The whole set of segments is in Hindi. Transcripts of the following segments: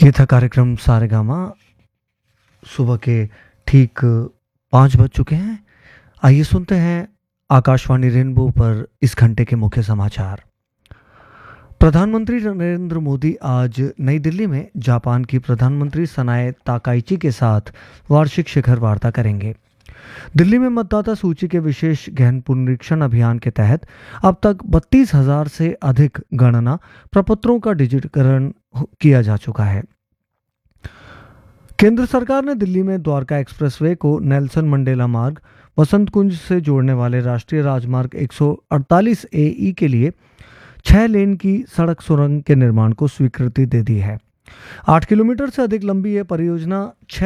ये था कार्यक्रम सारेगामा। सुबह के ठीक 5 बज चुके हैं। आइए सुनते हैं आकाशवाणी रेनबो पर इस घंटे के मुख्य समाचार। प्रधानमंत्री नरेंद्र मोदी आज नई दिल्ली में जापान की प्रधानमंत्री सनाए ताकाइची के साथ वार्षिक शिखर वार्ता करेंगे। दिल्ली में मतदाता सूची के विशेष गहन पुनरीक्षण अभियान के तहत अब तक 32,000 से अधिक गणना प्रपत्रों का डिजिटीकरण किया जा चुका है। केंद्र सरकार ने दिल्ली में द्वारका एक्सप्रेसवे को नेल्सन मंडेला मार्ग वसंत कुंज से जोड़ने वाले राष्ट्रीय राजमार्ग 148 AE के लिए 6 लेन की सड़क सुरंग के निर्माण को स्वीकृति दे दी है। 8 किलोमीटर से अधिक लंबी यह परियोजना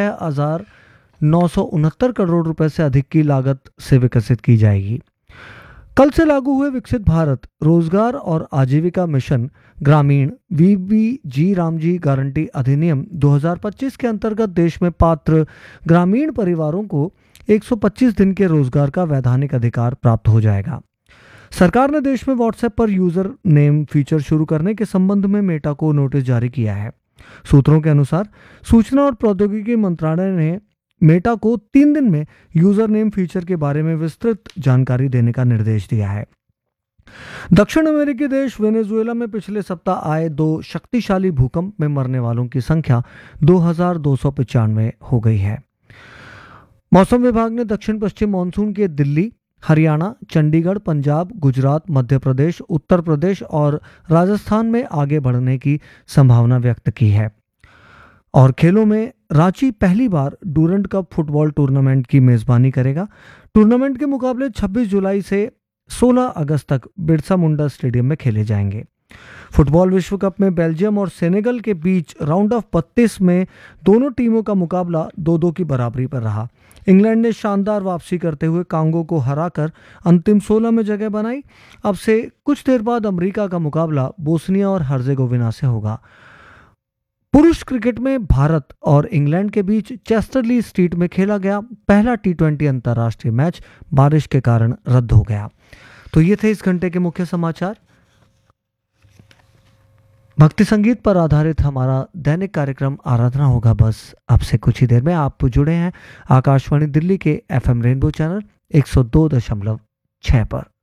6,969 करोड़ रुपए से अधिक की लागत से विकसित की जाएगी। कल से लागू हुए विकसित भारत रोजगार और आजीविका मिशन ग्रामीण VBG रामजी गारंटी अधिनियम 2025 के अंतर्गत देश में पात्र ग्रामीण परिवारों को 125 दिन के रोजगार का वैधानिक अधिकार प्राप्त हो जाएगा। सरकार ने देश में व्हाट्सएप पर यूजर नेम फीचर शुरू करने के संबंध में मेटा को नोटिस जारी किया है। सूत्रों के अनुसार सूचना और प्रौद्योगिकी मंत्रालय ने मेटा को 3 दिन में यूजर नेम फीचर के बारे में विस्तृत जानकारी देने का निर्देश दिया है। दक्षिण अमेरिकी देश वेनेजुएला में पिछले सप्ताह आए 2 शक्तिशाली भूकंप में मरने वालों की संख्या 2,295 हो गई है। मौसम विभाग ने दक्षिण पश्चिम मानसून के दिल्ली, हरियाणा, चंडीगढ़, पंजाब, गुजरात, मध्य प्रदेश, उत्तर प्रदेश और राजस्थान में आगे बढ़ने की संभावना व्यक्त की है। और खेलों में रांची पहली बार डूरंड कप फुटबॉल टूर्नामेंट की मेजबानी करेगा। टूर्नामेंट के मुकाबले 26 जुलाई से 16 अगस्त तक बिरसा मुंडा स्टेडियम में खेले जाएंगे। फुटबॉल विश्व कप में बेल्जियम और सेनेगल के बीच राउंड ऑफ 32 में दोनों टीमों का मुकाबला 2-2 की बराबरी पर रहा। इंग्लैंड ने शानदार वापसी करते हुए कांगो को हराकर अंतिम 16 में जगह बनाई। अब से कुछ देर बाद अमेरिका का मुकाबला बोस्निया और हर्जेगोविना से होगा। पुरुष क्रिकेट में भारत और इंग्लैंड के बीच चेस्टरली स्ट्रीट में खेला गया पहला T20 अंतर्राष्ट्रीय मैच बारिश के कारण रद्द हो गया। तो ये थे इस घंटे के मुख्य समाचार। भक्ति संगीत पर आधारित हमारा दैनिक कार्यक्रम आराधना होगा बस अब से कुछ ही देर में। आप जुड़े हैं आकाशवाणी दिल्ली के FM रेनबो चैनल 102.6 पर।